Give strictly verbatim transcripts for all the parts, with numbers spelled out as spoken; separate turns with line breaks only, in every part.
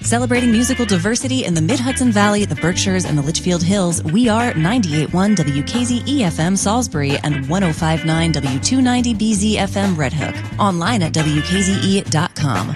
Celebrating musical diversity in the Mid-Hudson Valley, the Berkshires, and the Litchfield Hills, we are ninety-eight point one W K Z E F M Salisbury and one oh five point nine W two ninety B Z F M Red Hook. Online at W K Z E dot com.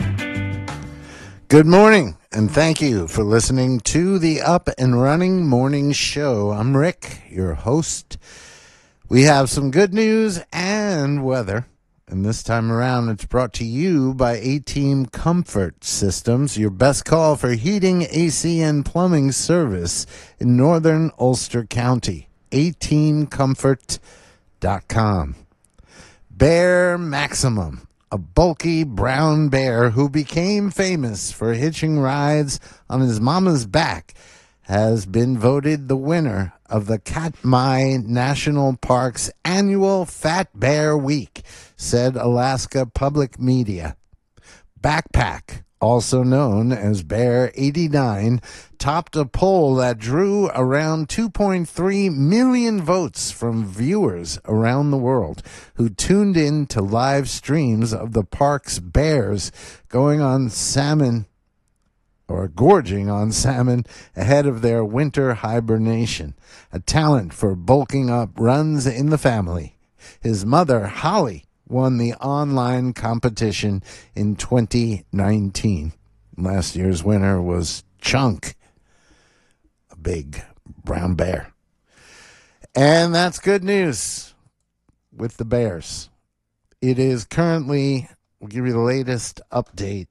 Good morning, and thank you for listening to the Up and Running Morning Show. I'm Rick, your host. We have some good news and weather. And this time around, it's brought to you by A-Team Comfort Systems, your best call for heating, A C, and plumbing service in northern Ulster County. A team comfort dot com. Bear Maximum, a bulky brown bear who became famous for hitching rides on his mama's back, has been voted the winner of the Katmai National Park's annual Fat Bear Week, said Alaska Public Media. Backpack, also known as Bear eighty-nine, topped a poll that drew around two point three million votes from viewers around the world who tuned in to live streams of the park's bears going on salmon or gorging on salmon ahead of their winter hibernation. A talent for bulking up runs in the family. His mother, Holly, won the online competition in twenty nineteen. Last year's winner was Chunk, a big brown bear. And that's good news with the bears. It is currently, we'll give you the latest update.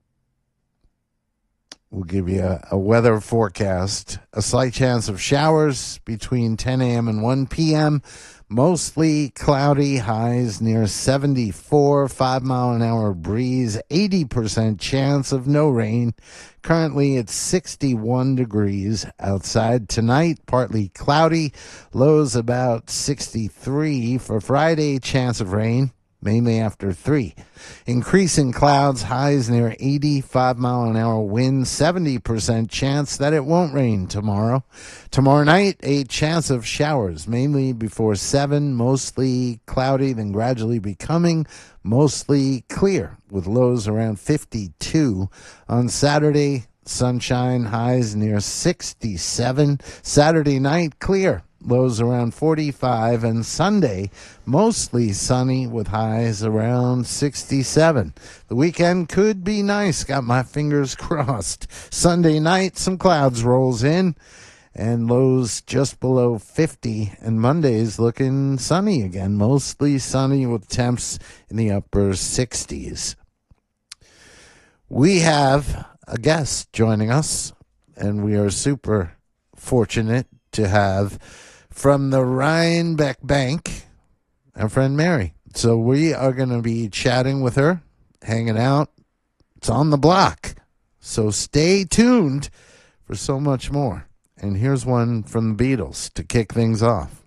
We'll give you a, a weather forecast. A slight chance of showers between ten a.m. and one p.m. Mostly cloudy, highs near seventy-four, five mile an hour breeze, eighty percent chance of no rain. Currently it's sixty-one degrees outside. Tonight, partly cloudy, lows about sixty-three. For Friday, chance of rain, mainly after three. Increasing clouds, highs near eighty-five mile an hour wind, seventy percent chance that it won't rain tomorrow. Tomorrow night, a chance of showers, mainly before seven, mostly cloudy, then gradually becoming mostly clear, with lows around fifty-two. On Saturday, sunshine, highs near sixty-seven. Saturday night, clear, lows around forty-five, and Sunday, mostly sunny with highs around sixty-seven. The weekend could be nice. Got my fingers crossed. Sunday night, some clouds rolls in, and lows just below fifty. And Monday's looking sunny again, mostly sunny with temps in the upper sixties. We have a guest joining us, and we are super fortunate to have from the Rhinebeck Bank, our friend Mary. So we are going to be chatting with her, hanging out. It's on the block. So stay tuned for so much more. And here's one from the Beatles to kick things off.